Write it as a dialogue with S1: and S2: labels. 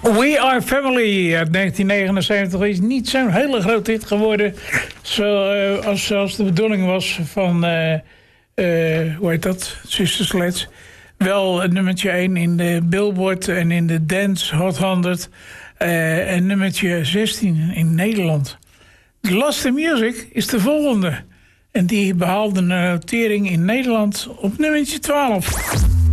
S1: We Are Family uit 1979 is niet zo'n hele grote hit geworden. Zoals de bedoeling was van, hoe heet dat, Sister Sledge. Wel nummertje 1 in de Billboard en in de Dance Hot 100. En nummertje 16 in Nederland. Lost in Music is de volgende. En die behaalde een notering in Nederland op nummertje 12.